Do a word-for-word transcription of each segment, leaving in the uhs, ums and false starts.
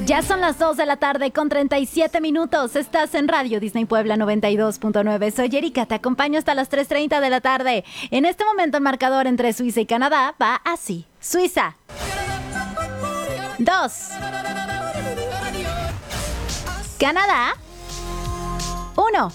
Ya son las dos de la tarde con treinta y siete minutos. Estás en Radio Disney Puebla noventa y dos punto nueve. Soy Erika, te acompaño hasta las tres treinta de la tarde. En este momento el marcador entre Suiza y Canadá va así. Suiza, dos. Canadá, uno.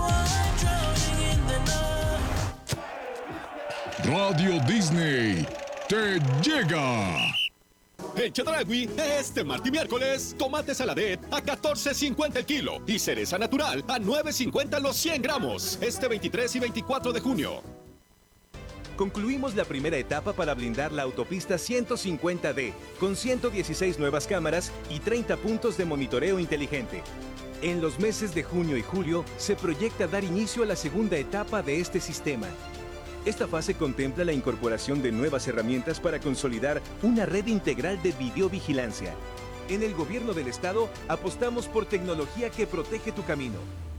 Radio Disney te llega. En Chedraui, este martes y miércoles, tomate saladet a catorce cincuenta el kilo y cereza natural a nueve cincuenta los cien gramos. Este veintitrés y veinticuatro de junio. Concluimos la primera etapa para blindar la autopista ciento cincuenta D, con ciento dieciséis nuevas cámaras y treinta puntos de monitoreo inteligente. En los meses de junio y julio, se proyecta dar inicio a la segunda etapa de este sistema. Esta fase contempla la incorporación de nuevas herramientas para consolidar una red integral de videovigilancia. En el Gobierno del Estado apostamos por tecnología que protege tu camino.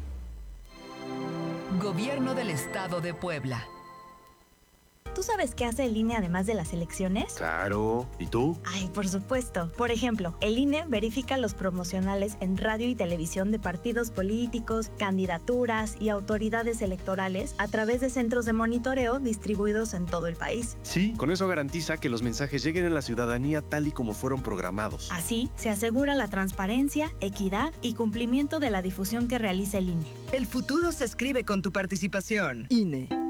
Gobierno del Estado de Puebla. ¿Tú sabes qué hace el I N E además de las elecciones? Claro. ¿Y tú? Ay, por supuesto. Por ejemplo, el I N E verifica los promocionales en radio y televisión de partidos políticos, candidaturas y autoridades electorales a través de centros de monitoreo distribuidos en todo el país. Sí, con eso garantiza que los mensajes lleguen a la ciudadanía tal y como fueron programados. Así, se asegura la transparencia, equidad y cumplimiento de la difusión que realiza el I N E. El futuro se escribe con tu participación. I N E.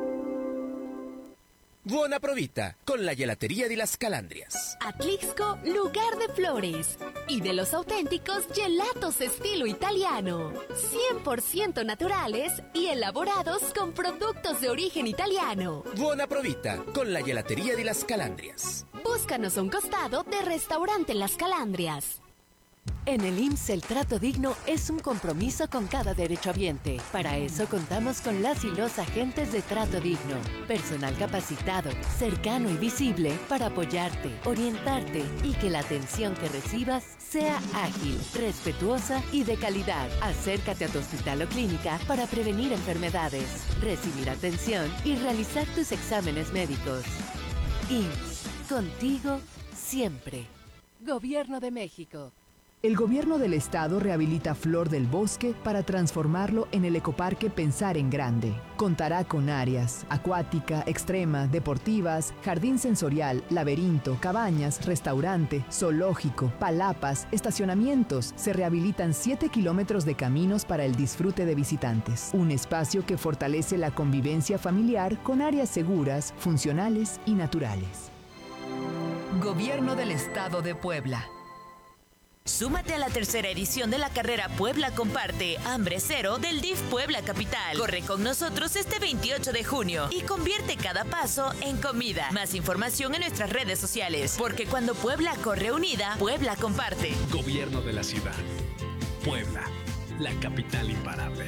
Buona provita con la gelatería de las Calandrias. Atlixco, lugar de flores y de los auténticos gelatos estilo italiano. cien por ciento naturales y elaborados con productos de origen italiano. Buona provita con la gelatería de las Calandrias. Búscanos a un costado de Restaurante Las Calandrias. En el I M S S el trato digno es un compromiso con cada derechohabiente. Para eso contamos con las y los agentes de trato digno. Personal capacitado, cercano y visible para apoyarte, orientarte y que la atención que recibas sea ágil, respetuosa y de calidad. Acércate a tu hospital o clínica para prevenir enfermedades, recibir atención y realizar tus exámenes médicos. I M S S, contigo siempre. Gobierno de México. El Gobierno del Estado rehabilita Flor del Bosque para transformarlo en el ecoparque Pensar en Grande. Contará con áreas acuática, extrema, deportivas, jardín sensorial, laberinto, cabañas, restaurante, zoológico, palapas, estacionamientos. Se rehabilitan siete kilómetros de caminos para el disfrute de visitantes. Un espacio que fortalece la convivencia familiar con áreas seguras, funcionales y naturales. Gobierno del Estado de Puebla. Súmate a la tercera edición de la carrera Puebla Comparte Hambre Cero del D I F Puebla Capital. Corre con nosotros este veintiocho de junio y convierte cada paso en comida. Más información en nuestras redes sociales, porque cuando Puebla corre unida, Puebla comparte. Gobierno de la ciudad. Puebla, la capital imparable.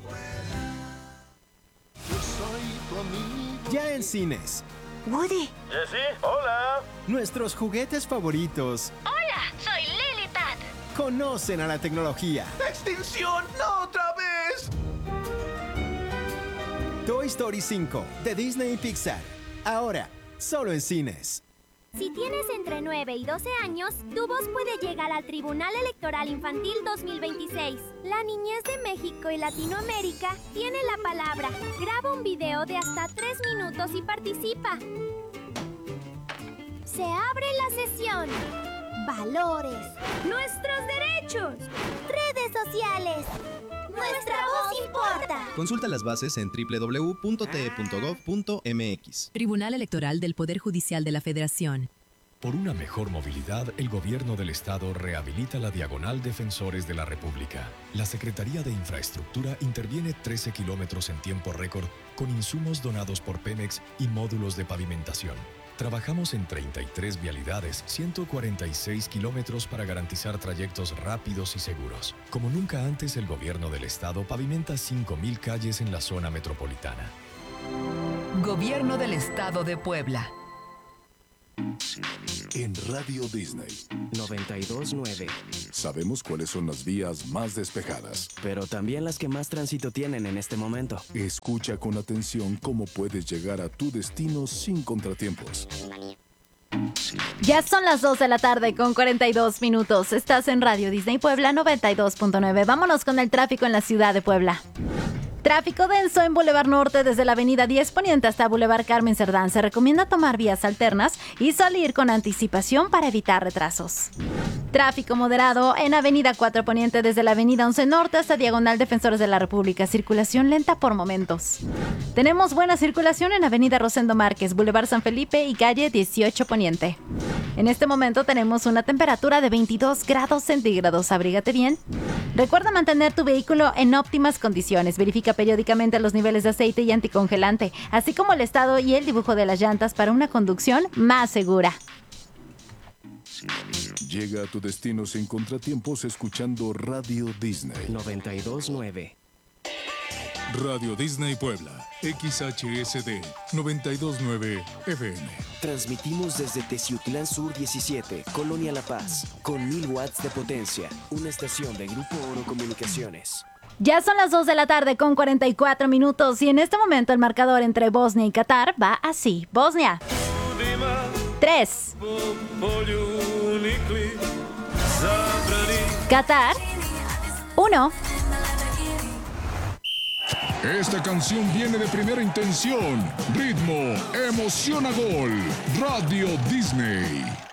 Ya en cines. Woody. Jessie, hola. Nuestros juguetes favoritos. Hola, soy Lily Pat. Conocen a la tecnología. ¡Extinción! ¡No otra vez! Toy Story cinco, de Disney y Pixar. Ahora, solo en cines. Si tienes entre nueve y doce años, tu voz puede llegar al Tribunal Electoral Infantil dos mil veintiséis. La niñez de México y Latinoamérica tiene la palabra. Graba un video de hasta tres minutos y participa. Se abre la sesión. Valores. Nuestros derechos. Redes sociales. Nuestra voz importa. Consulta las bases en doble u doble u doble u punto t e punto gov punto m x. Tribunal Electoral del Poder Judicial de la Federación. Por una mejor movilidad, el Gobierno del Estado rehabilita la Diagonal Defensores de la República. La Secretaría de Infraestructura interviene trece kilómetros en tiempo récord con insumos donados por Pemex y módulos de pavimentación. Trabajamos en treinta y tres vialidades, ciento cuarenta y seis kilómetros para garantizar trayectos rápidos y seguros. Como nunca antes, el Gobierno del Estado pavimenta cinco mil calles en la zona metropolitana. Gobierno del Estado de Puebla. En Radio Disney noventa y dos punto nueve. Sabemos cuáles son las vías más despejadas, pero también las que más tránsito tienen en este momento. Escucha con atención cómo puedes llegar a tu destino sin contratiempos. Ya son las dos de la tarde con cuarenta y dos minutos. Estás en Radio Disney Puebla noventa y dos punto nueve. Vámonos con el tráfico en la ciudad de Puebla. Tráfico denso en Boulevard Norte desde la avenida diez Poniente hasta Boulevard Carmen Cerdán. Se recomienda tomar vías alternas y salir con anticipación para evitar retrasos. Tráfico moderado en avenida cuatro Poniente desde la avenida once Norte hasta Diagonal Defensores de la República. Circulación lenta por momentos. Tenemos buena circulación en avenida Rosendo Márquez, Boulevard San Felipe y calle dieciocho Poniente. En este momento tenemos una temperatura de veintidós grados centígrados. Abrígate bien. Recuerda mantener tu vehículo en óptimas condiciones. Verifica periódicamente los niveles de aceite y anticongelante, así como el estado y el dibujo de las llantas para una conducción más segura. Llega a tu destino sin contratiempos escuchando Radio Disney. noventa y dos punto nueve. Radio Disney Puebla, X H S D noventa y dos punto nueve F M. Transmitimos desde Teciutlán Sur diecisiete, Colonia La Paz, con mil watts de potencia. Una estación de Grupo Oro Comunicaciones. Ya son las dos de la tarde con cuarenta y cuatro minutos y en este momento el marcador entre Bosnia y Qatar va así. Bosnia, tres. Qatar, uno. Esta canción viene de primera intención. Ritmo, emociona gol. Radio Disney.